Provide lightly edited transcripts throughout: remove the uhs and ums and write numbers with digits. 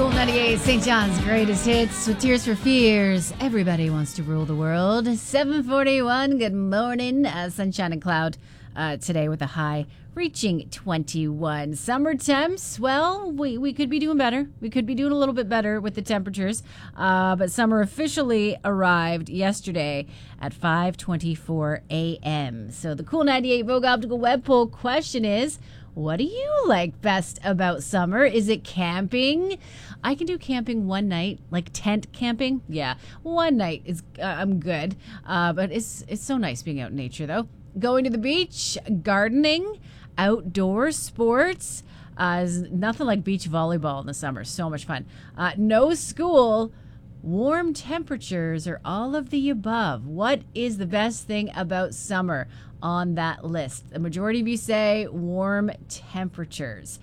Cool 98, St. John's greatest hits with Tears for Fears. Everybody wants to rule the world. 7:41, good morning. Sunshine and cloud today with a high reaching 21. Summer temps, well, we could be doing better. We could be doing a little bit better with the temperatures. But summer officially arrived yesterday at 5:24 a.m. So the Cool 98 Vogue Optical Web Poll question is, what do you like best about summer? Is it camping? I can do camping one night, like tent camping. Yeah, one night is I'm good. But it's so nice being out in nature, though. Going to the beach, gardening, outdoor sports. Is nothing like beach volleyball in the summer. So much fun. No school. Warm temperatures or all of the above. What is the best thing about summer on that list? The majority of you say warm temperatures.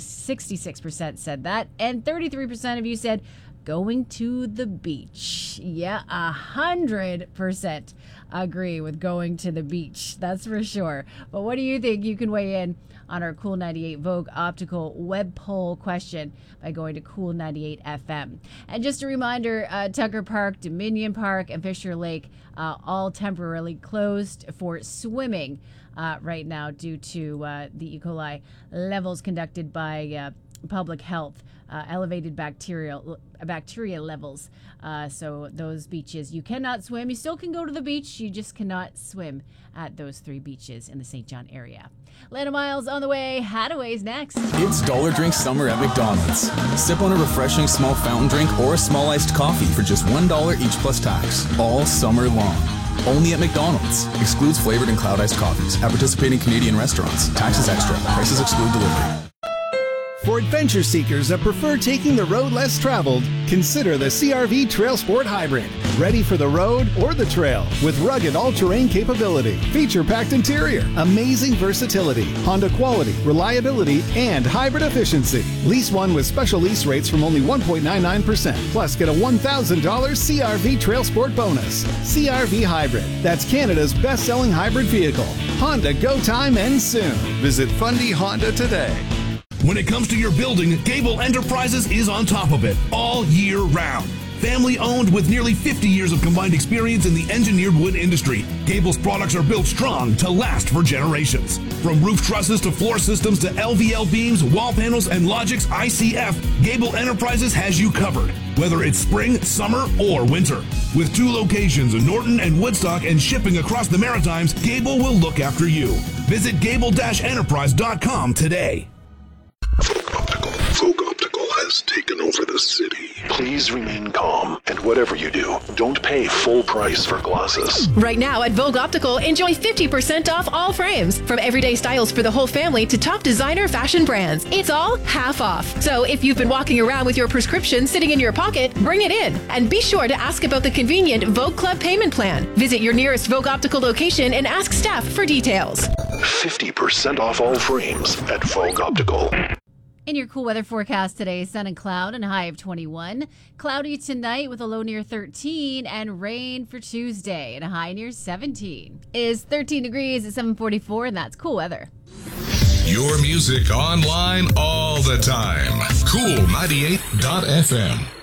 66% said that, and 33% of you said going to the beach. Yeah, 100% agree with going to the beach. That's for sure. But what do you think? You can weigh in on our Cool 98 Vogue Optical web poll question by going to Cool 98 FM. And just a reminder, Tucker Park, Dominion Park, and Fisher Lake all temporarily closed for swimming right now due to the E. coli levels conducted by public health. Elevated bacteria levels. So those beaches, you cannot swim. You still can go to the beach. You just cannot swim at those 3 beaches in the St. John area. Lana Miles on the way. Hadaway's next. It's Dollar Drink Summer at McDonald's. Sip on a refreshing small fountain drink or a small iced coffee for just $1 each plus tax. All summer long. Only at McDonald's. Excludes flavored and cloud iced coffees. At participating Canadian restaurants. Taxes extra. Prices exclude delivery. For adventure seekers that prefer taking the road less traveled, consider the CR-V Trail Sport Hybrid. Ready for the road or the trail with rugged all-terrain capability, feature-packed interior, amazing versatility, Honda quality, reliability, and hybrid efficiency. Lease one with special lease rates from only 1.99%. Plus, get a $1,000 CR-V Trail Sport bonus. CR-V Hybrid. That's Canada's best-selling hybrid vehicle. Honda go time ends soon. Visit Fundy Honda today. When it comes to your building, Gable Enterprises is on top of it all year round. Family owned with nearly 50 years of combined experience in the engineered wood industry, Gable's products are built strong to last for generations. From roof trusses to floor systems to LVL beams, wall panels, and Logix ICF, Gable Enterprises has you covered, whether it's spring, summer, or winter. With 2 locations in Norton and Woodstock and shipping across the Maritimes, Gable will look after you. Visit gable-enterprise.com today. Vogue Optical has taken over the city. Please remain calm, and whatever you do, don't pay full price for glasses. Right now at Vogue Optical, enjoy 50% off all frames. From everyday styles for the whole family to top designer fashion brands. It's all half off. So if you've been walking around with your prescription sitting in your pocket, bring it in. And be sure to ask about the convenient Vogue Club payment plan. Visit your nearest Vogue Optical location and ask staff for details. 50% off all frames at Vogue Optical. In your cool weather forecast today, sun and cloud and a high of 21. Cloudy tonight with a low near 13 and rain for Tuesday and a high near 17. Is 13 degrees at 7:44 and that's cool weather. Your music online all the time. Cool 98.fm.